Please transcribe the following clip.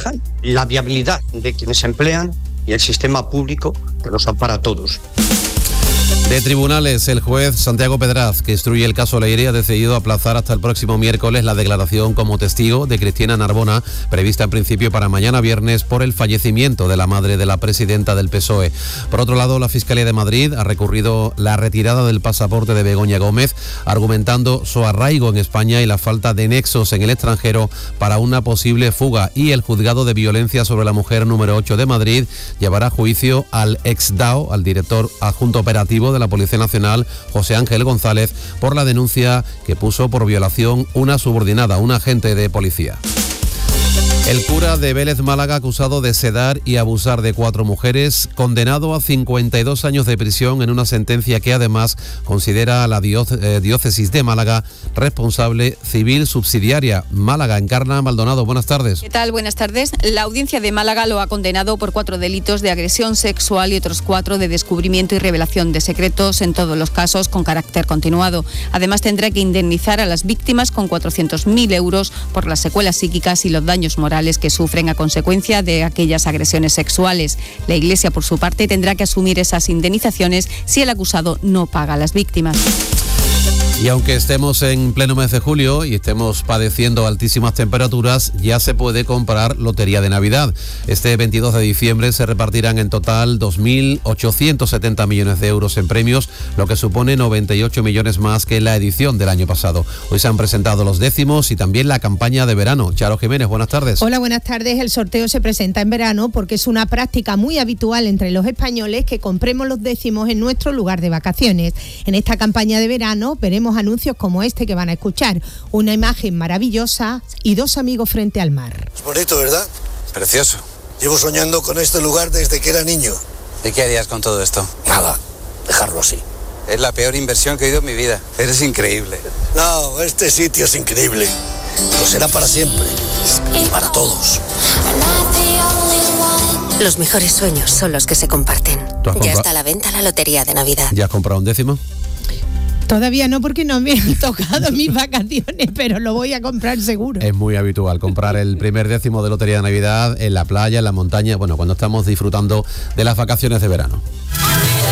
reflejan la viabilidad de quienes se emplean y el sistema público que los ampara a todos. De tribunales, el juez Santiago Pedraz, que instruye el caso Leire, ha decidido aplazar hasta el próximo miércoles la declaración como testigo de Cristina Narbona, prevista en principio para mañana viernes por el fallecimiento de la madre de la presidenta del PSOE. Por otro lado, la Fiscalía de Madrid ha recurrido la retirada del pasaporte de Begoña Gómez, argumentando su arraigo en España y la falta de nexos en el extranjero para una posible fuga. Y el Juzgado de Violencia sobre la Mujer número 8 de Madrid llevará a juicio al ex-DAO, al director adjunto operativo de la Policía Nacional, José Ángel González, por la denuncia que puso por violación una subordinada, un agente de policía. El cura de Vélez, Málaga, acusado de sedar y abusar de 4 mujeres, condenado a 52 años de prisión en una sentencia que además considera a la diócesis de Málaga responsable civil subsidiaria. Málaga, Encarna Maldonado, buenas tardes. ¿Qué tal? Buenas tardes. La audiencia de Málaga lo ha condenado por 4 delitos de agresión sexual y otros 4 de descubrimiento y revelación de secretos, en todos los casos con carácter continuado. Además, tendrá que indemnizar a las víctimas con 400.000 euros por las secuelas psíquicas y los daños morales que sufren a consecuencia de aquellas agresiones sexuales. La Iglesia, por su parte, tendrá que asumir esas indemnizaciones si el acusado no paga a las víctimas. Y aunque estemos en pleno mes de julio y estemos padeciendo altísimas temperaturas, ya se puede comprar lotería de Navidad. Este 22 de diciembre se repartirán en total 2.870 millones de euros en premios, lo que supone 98 millones más que la edición del año pasado. Hoy se han presentado los décimos y también la campaña de verano. Charo Jiménez, buenas tardes. Hola, buenas tardes. El sorteo se presenta en verano porque es una práctica muy habitual entre los españoles que compremos los décimos en nuestro lugar de vacaciones. En esta campaña de verano veremos anuncios como este que van a escuchar, una imagen maravillosa y 2 amigos frente al mar. Es bonito, ¿verdad? Precioso. Llevo soñando con este lugar desde que era niño. ¿Y qué harías con todo esto? Nada, dejarlo así. Es la peor inversión que he oído en mi vida. Eres increíble. No, este sitio es increíble. Lo será para siempre. Y para todos. Los mejores sueños son los que se comparten. Ya está a la venta la lotería de Navidad. ¿Ya has comprado un décimo? Todavía no, porque no me han tocado mis vacaciones, pero lo voy a comprar seguro. Es muy habitual comprar el primer décimo de lotería de Navidad en la playa, en la montaña, bueno, cuando estamos disfrutando de las vacaciones de verano.